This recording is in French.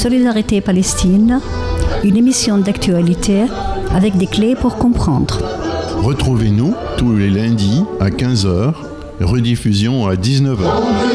Solidarité Palestine, une émission d'actualité avec des clés pour comprendre. Retrouvez-nous tous les lundis à 15h, rediffusion à 19h.